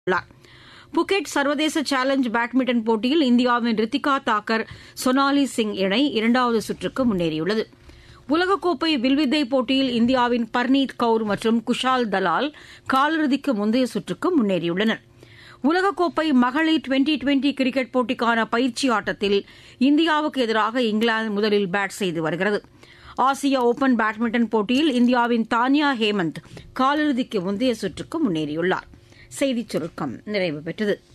உள்ளார். புகெட் சர்வதேச challenge badminton போட்டியில் இந்தியாவின் ரித்திகா தாக்கர் சோனாலி சிங் இணை இரண்டாவது சுற்றுக்கு முன்னேறியுள்ளது. உலகக்கோப்பை வில்வித்தை போட்டியில் இந்தியாவின் பர்னீத் கவுர் மற்றும் குஷால் தலால் காலிறுதிக்கு முந்தைய சுற்றுக்கு முன்னேறியுள்ளனர். உலகக்கோப்பை மகளிர் டுவெண்டி கிரிக்கெட் போட்டிக்கான பயிற்சி ஆட்டத்தில் இந்தியாவுக்கு எதிராக இங்கிலாந்து முதலில் பேட் செய்து வருகிறது. ஆசிய ஓபன் பேட்மிண்டன் போட்டியில் இந்தியாவின் தானியா ஹேமந்த் காலிறுதிக்கு முந்தைய சுற்றுக்கு முன்னேறியுள்ளார். செய்திச் சுருக்கம் நிறைவு பெற்றது.